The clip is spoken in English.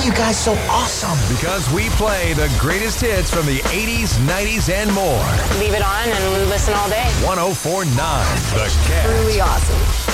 you guys so awesome? Because we play the greatest hits from the 80s, 90s, and more. Leave it on and listen all day. 104.9 The Cat. Really awesome.